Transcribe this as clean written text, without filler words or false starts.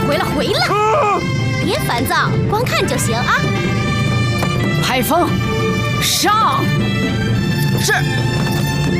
回来！别烦躁，光看就行啊。 派风，上！ 是。